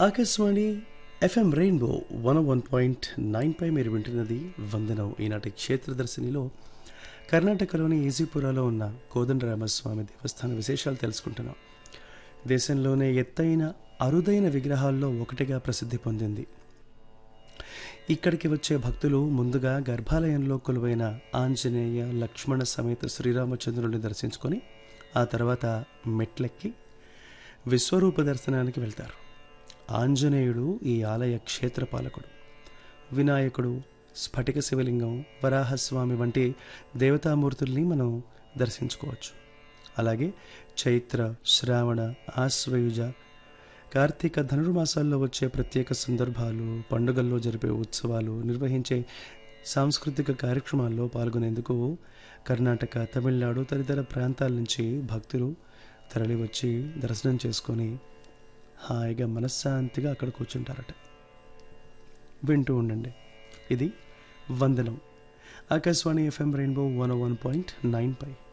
Akashvani FM rainbow 101.9 పై మీరు వింటున్నది వందనం. ఈనాటి క్షేత్రదర్శినిలో కర్ణాటకలోని ఈజీపురాలో ఉన్న కోదండరామస్వామి దేవస్థాన విశేషాలు తెలుసుకుంటున్నాం. దేశంలోనే ఎత్తైన అరుదైన విగ్రహాల్లో ఒకటిగా ప్రసిద్ధి పొందింది. ఇక్కడికి వచ్చే భక్తులు ముందుగా గర్భాలయంలో కొలువైన ఆంజనేయ లక్ష్మణ సమేత శ్రీరామచంద్రుని దర్శించుకొని ఆ తర్వాత మెట్లెక్కి విశ్వరూప దర్శనానికి వెళ్తారు. ఆంజనేయుడు ఈ ఆలయ క్షేత్రపాలకుడు. వినాయకుడు, స్ఫటిక శివలింగం, వరాహస్వామి వంటి దేవతామూర్తుల్ని మనం దర్శించుకోవచ్చు. అలాగే చైత్ర, శ్రావణ, ఆశ్వయుజ, కార్తీక, ధనుర్మాసాల్లో వచ్చే ప్రత్యేక సందర్భాలు, పండుగల్లో జరిపే ఉత్సవాలు, నిర్వహించే సాంస్కృతిక కార్యక్రమాల్లో పాల్గొనేందుకు కర్ణాటక, తమిళనాడు తదితర ప్రాంతాల నుంచి భక్తులు తరలివచ్చి దర్శనం చేసుకొని హాయిగా మనశ్శాంతిగా అక్కడ కూర్చుంటారట. వింటూ ఉండండి. ఇది వందనం. ఆకాశవాణి ఎఫ్ఎం రెయిన్బో 101.9 పై